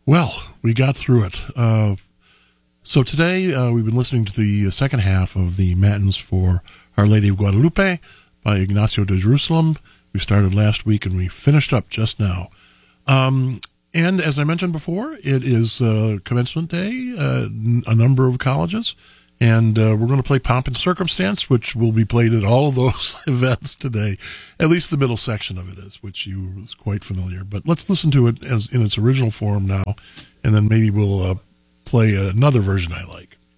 Well, we got through it. So today we've been listening to the second half of the Matins for Our Lady of Guadalupe by Ignacio de Jerusalem. We started last week and we finished up just now. And as I mentioned before, it is commencement day, a number of colleges, and we're going to play Pomp and Circumstance, which will be played at all of those events today. At least the middle section of it is, which you is quite familiar. But let's listen to it as in its original form now, and then maybe we'll play another version I like.